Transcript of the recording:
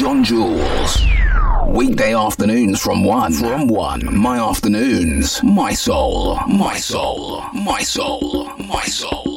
John Jules. Weekday afternoons from 1. My afternoons. My soul. My soul. My soul. My soul.